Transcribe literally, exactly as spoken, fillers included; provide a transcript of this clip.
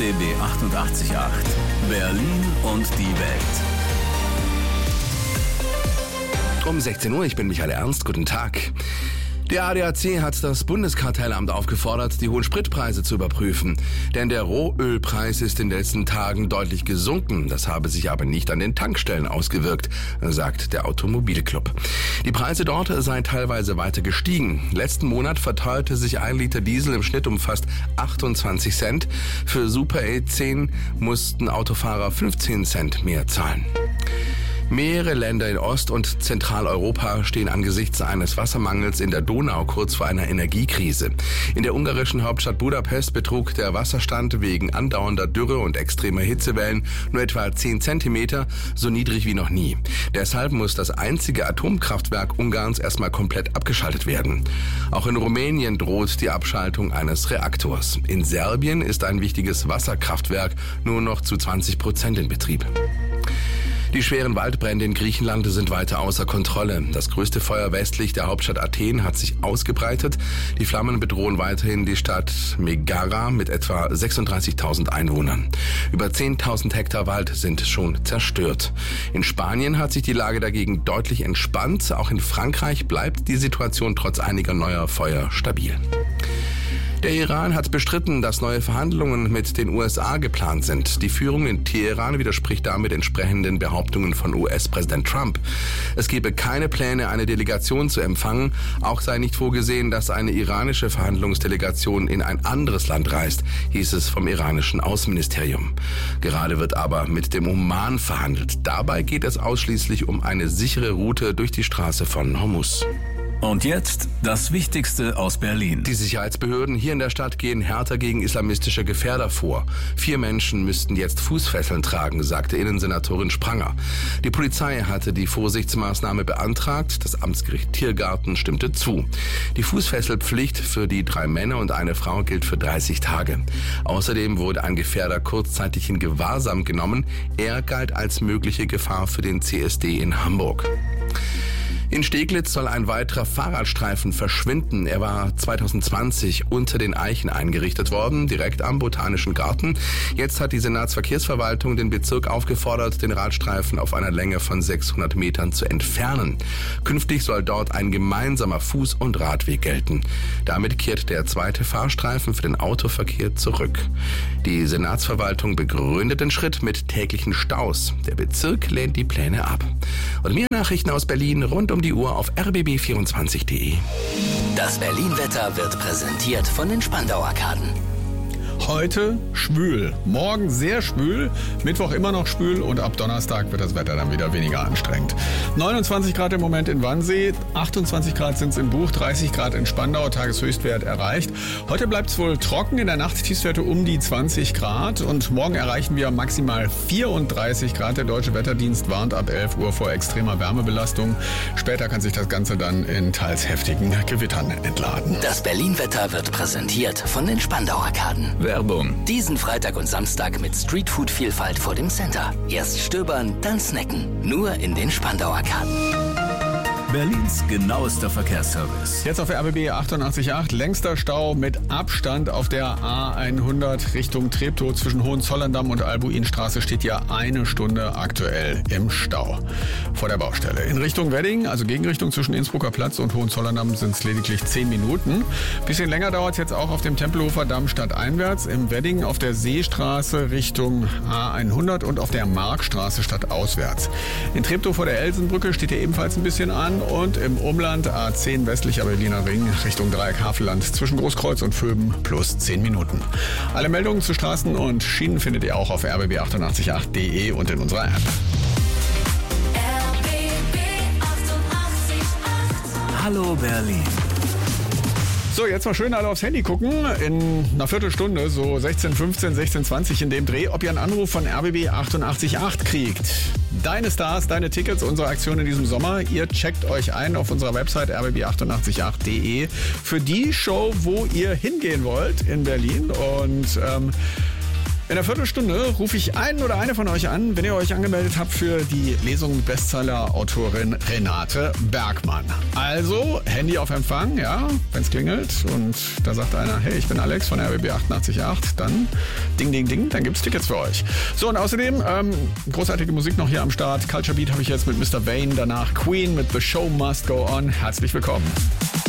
B B achtundachtzig Komma acht. Berlin und die Welt. Um sechzehn Uhr, ich bin Michael Ernst, guten Tag. Der A D A C hat das Bundeskartellamt aufgefordert, die hohen Spritpreise zu überprüfen. Denn der Rohölpreis ist in den letzten Tagen deutlich gesunken. Das habe sich aber nicht an den Tankstellen ausgewirkt, sagt der Automobilclub. Die Preise dort seien teilweise weiter gestiegen. Letzten Monat verteuerte sich ein Liter Diesel im Schnitt um fast achtundzwanzig Cent. Für Super E zehn mussten Autofahrer fünfzehn Cent mehr zahlen. Mehrere Länder in Ost- und Zentraleuropa stehen angesichts eines Wassermangels in der Donau kurz vor einer Energiekrise. In der ungarischen Hauptstadt Budapest betrug der Wasserstand wegen andauernder Dürre und extremer Hitzewellen nur etwa zehn Zentimeter, so niedrig wie noch nie. Deshalb muss das einzige Atomkraftwerk Ungarns erstmal komplett abgeschaltet werden. Auch in Rumänien droht die Abschaltung eines Reaktors. In Serbien ist ein wichtiges Wasserkraftwerk nur noch zu zwanzig Prozent in Betrieb. Die schweren Waldbrände in Griechenland sind weiter außer Kontrolle. Das größte Feuer westlich der Hauptstadt Athen hat sich ausgebreitet. Die Flammen bedrohen weiterhin die Stadt Megara mit etwa sechsunddreißigtausend Einwohnern. Über zehntausend Hektar Wald sind schon zerstört. In Spanien hat sich die Lage dagegen deutlich entspannt. Auch in Frankreich bleibt die Situation trotz einiger neuer Feuer stabil. Der Iran hat bestritten, dass neue Verhandlungen mit den U S A geplant sind. Die Führung in Teheran widerspricht damit entsprechenden Behauptungen von U S-Präsident Trump. Es gebe keine Pläne, eine Delegation zu empfangen. Auch sei nicht vorgesehen, dass eine iranische Verhandlungsdelegation in ein anderes Land reist, hieß es vom iranischen Außenministerium. Gerade wird aber mit dem Oman verhandelt. Dabei geht es ausschließlich um eine sichere Route durch die Straße von Hormuz. Und jetzt das Wichtigste aus Berlin. Die Sicherheitsbehörden hier in der Stadt gehen härter gegen islamistische Gefährder vor. Vier Menschen müssten jetzt Fußfesseln tragen, sagte Innensenatorin Spranger. Die Polizei hatte die Vorsichtsmaßnahme beantragt. Das Amtsgericht Tiergarten stimmte zu. Die Fußfesselpflicht für die drei Männer und eine Frau gilt für dreißig Tage. Außerdem wurde ein Gefährder kurzzeitig in Gewahrsam genommen. Er galt als mögliche Gefahr für den C S D in Hamburg. In Steglitz soll ein weiterer Fahrradstreifen verschwinden. Er war zweitausendzwanzig unter den Eichen eingerichtet worden, direkt am Botanischen Garten. Jetzt hat die Senatsverkehrsverwaltung den Bezirk aufgefordert, den Radstreifen auf einer Länge von sechshundert Metern zu entfernen. Künftig soll dort ein gemeinsamer Fuß- und Radweg gelten. Damit kehrt der zweite Fahrstreifen für den Autoverkehr zurück. Die Senatsverwaltung begründet den Schritt mit täglichen Staus. Der Bezirk lehnt die Pläne ab. Und mehr Nachrichten aus Berlin rund um die Uhr auf r b b vierundzwanzig punkt de. Das Berlin-Wetter wird präsentiert von den Spandau-Arkaden. Heute schwül, morgen sehr schwül, Mittwoch immer noch schwül und ab Donnerstag wird das Wetter dann wieder weniger anstrengend. neunundzwanzig Grad im Moment in Wannsee, achtundzwanzig Grad sind es in Buch, dreißig Grad in Spandau, Tageshöchstwert erreicht. Heute bleibt es wohl trocken, in der Nacht Tiefstwerte um die zwanzig Grad und morgen erreichen wir maximal vierunddreißig Grad. Der Deutsche Wetterdienst warnt ab elf Uhr vor extremer Wärmebelastung. Später kann sich das Ganze dann in teils heftigen Gewittern entladen. Das Berlin-Wetter wird präsentiert von den Spandau-Arkaden. Werbung. Diesen Freitag und Samstag mit Streetfood-Vielfalt vor dem Center. Erst stöbern, dann snacken. Nur in den Spandau-Arkaden. Berlins genauester Verkehrsservice. Jetzt auf R B B achtundachtzig Komma acht, längster Stau mit Abstand auf der A hundert Richtung Treptow zwischen Hohenzollern-Damm und Albuinstraße steht ja eine Stunde aktuell im Stau vor der Baustelle. In Richtung Wedding, also Gegenrichtung zwischen Innsbrucker Platz und Hohenzollern-Damm sind es lediglich zehn Minuten. Bisschen länger dauert es jetzt auch auf dem Tempelhofer Damm stadteinwärts, im Wedding auf der Seestraße Richtung A hundert und auf der Markstraße stadtauswärts. In Treptow vor der Elsenbrücke steht hier ebenfalls ein bisschen an. Und im Umland A zehn westlicher Berliner Ring Richtung Dreieck Havelland zwischen Großkreuz und Vöben plus zehn Minuten. Alle Meldungen zu Straßen und Schienen findet ihr auch auf r b b achtundachtzig Komma acht punkt de und in unserer App. R B B achtundachtzig Komma acht. Hallo Berlin. So, jetzt mal schön alle aufs Handy gucken. In einer Viertelstunde, so sechzehn fünfzehn, sechzehn zwanzig in dem Dreh, ob ihr einen Anruf von R B B achtundachtzig Komma acht kriegt. Deine Stars, deine Tickets, unsere Aktion in diesem Sommer. Ihr checkt euch ein auf unserer Website r b b achtundachtzig Komma acht punkt de für die Show, wo ihr hingehen wollt in Berlin. Und ähm, In der Viertelstunde rufe ich einen oder eine von euch an, wenn ihr euch angemeldet habt für die Lesung mit Bestseller-Autorin Renate Bergmann. Also Handy auf Empfang, ja, wenn es klingelt und da sagt einer, hey, ich bin Alex von R B B achtundachtzig Komma acht, dann ding, ding, ding, dann gibt's Tickets für euch. So, und außerdem ähm, großartige Musik noch hier am Start. Culture Beat habe ich jetzt mit Mister Vane, danach Queen mit The Show Must Go On. Herzlich willkommen.